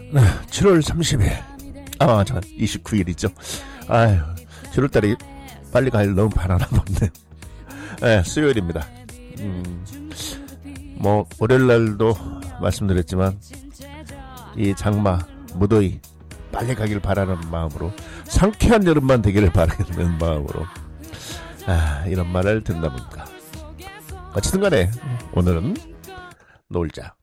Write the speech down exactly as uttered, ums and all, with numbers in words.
칠월 삼십일. 아, 잠깐, 이십구일이죠. 아유, 칠월달이 빨리 갈 너무 바라나 보네. 네, 수요일입니다. 음, 뭐, 월요일날도 말씀드렸지만, 이 장마, 무더위, 빨리 가길 바라는 마음으로, 상쾌한 여름만 되기를 바라는 마음으로, 아, 이런 말을 듣다 보니까. 어쨌든 간에, 오늘은 놀자.